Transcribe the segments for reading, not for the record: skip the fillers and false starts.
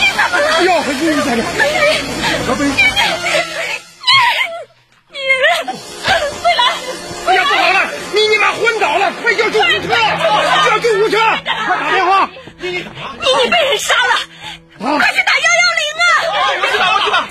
怎么了？ 哟，你在这，小飞， 你回来！ 哎呀，不好了，妮妈昏倒了，快叫救护车！叫救护车！快打电话！ 妮被人杀了，快去打110啊！ 我去打！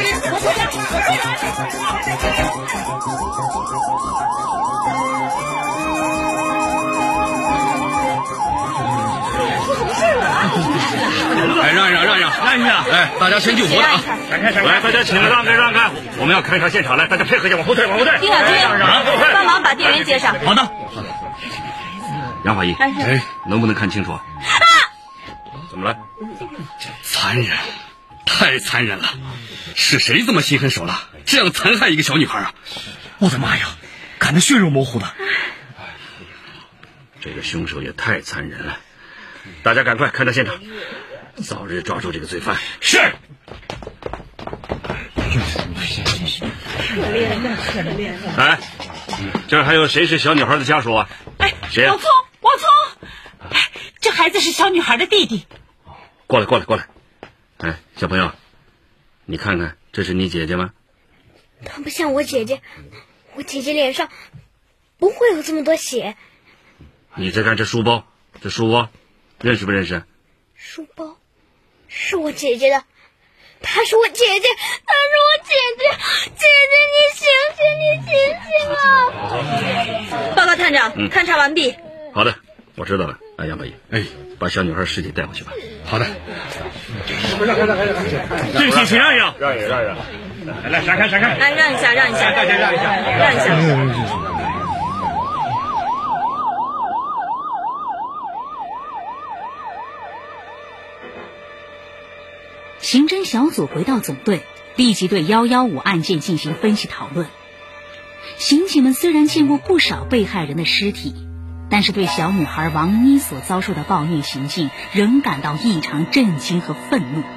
哎，让一下！哎，大家先救活啊！ 来，大家请让开！我们要勘察现场，来，大家配合一下，往后退！ 丁小军，帮忙把店员接上。 好的。 杨法医， 哎， 能不能看清楚？怎么了？ 残忍，太残忍了！是谁这么心狠手辣，这样残害一个小女孩啊？我的妈呀，砍得血肉模糊的！ 这个凶手也太残忍了！大家赶快勘察现场，早日抓住这个罪犯。 是。 哎，这儿还有谁是小女孩的家属啊？ 哎， 谁啊？ 王聪，哎，这孩子是小女孩的弟弟。 过来！哎，小朋友，你看看，这是你姐姐吗？ 她不像我姐姐，我姐姐脸上不会有这么多血。 你再看这书包，认识不认识？ 书包是我姐姐的，她是我姐姐，姐姐，你醒醒啊！ 报告探长，勘察完毕。 好的，我知道了。哎，杨法医，把小女孩尸体带回去吧。 好的。 对不起，请让一让。来，闪开！ 哎，让一下， 大家让一下。 刑侦小组回到总队，立即对115案件进行分析讨论。刑警们虽然见过不少被害人的尸体，但是对小女孩王妮所遭受的暴虐行径仍感到异常震惊和愤怒。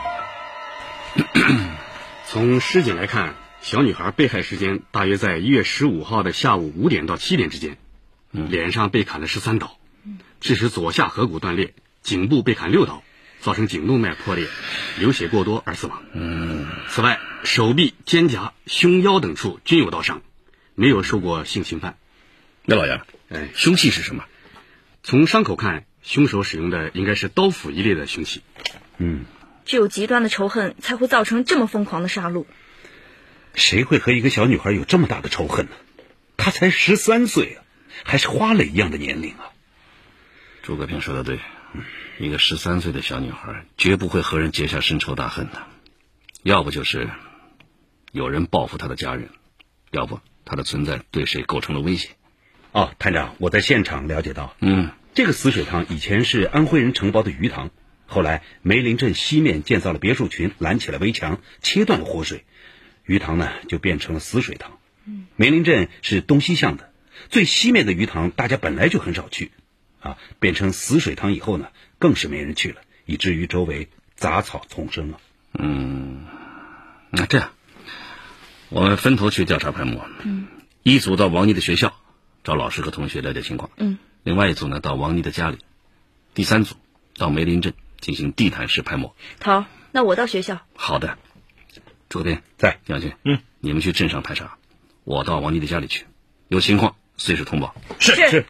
从尸检来看，小女孩被害时间大约在1月15号的下午5点到7点之间。脸上被砍了13刀，致使左下颌骨断裂，颈部被砍6刀，造成颈动脉破裂，流血过多而死亡。此外，手臂、肩胛、胸腰等处均有刀伤，没有受过性侵犯。 那老杨，凶器是什么？ 从伤口看，凶手使用的应该是刀斧一类的凶器。 只有极端的仇恨才会造成这么疯狂的杀戮。 谁会和一个小女孩有这么大的仇恨呢？她才13岁啊，还是花蕾一样的年龄啊。 诸葛平说的对，一个13岁的小女孩绝不会和人结下深仇大恨的，要不就是有人报复她的家人，要不她的存在对谁构成了威胁。 探长，我在现场了解到，这个死水塘以前是安徽人承包的鱼塘，后来梅林镇西面建造了别墅群，拦起了围墙，切断了活水，鱼塘呢就变成了死水塘。梅林镇是东西向的，最西面的鱼塘大家本来就很少去变成死水塘以后呢，更是没人去了，以至于周围杂草丛生了。 那这样，我们分头去调查拍摩。一组到王妮的学校找老师和同学了解情况，另外一组呢到王妮的家里，第3组到梅林镇进行地毯式拍摩。 好，那我到学校。 好的，朱斌在， 杨军，你们去镇上排查，我到王妮的家里去，有情况随时通报。 是。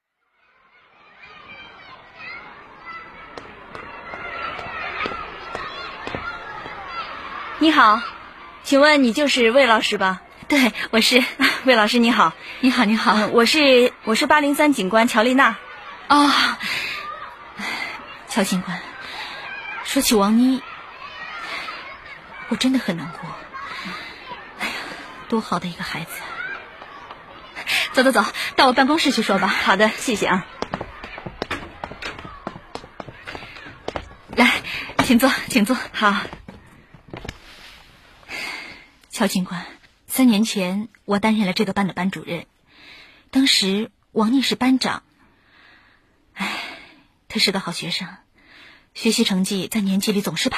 你好，请问你就是魏老师吧？ 对，我是。 魏老师你好。 你好。 我是803警官乔丽娜。 乔警官，说起王妮，我真的很难过。多好的一个孩子。走，到我办公室去说吧。 好的，谢谢啊。 来，请坐。 好。 乔警官，3年前我担任了这个班的班主任，当时王妮是班长。她是个好学生，学习成绩在年级里总是排